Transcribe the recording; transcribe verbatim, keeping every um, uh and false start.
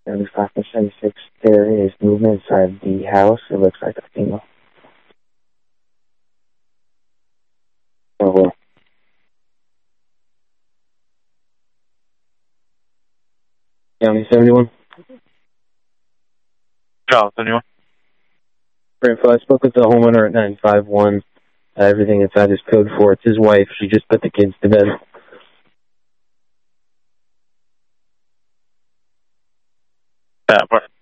seventy-five percent six, there is movement inside the house. It looks like a female. Oh, well. County seventy-one. No, seventy-one. Info, I spoke with the homeowner at nine five one. Uh, everything inside is code four. It's his wife. She just put the kids to bed. Yeah,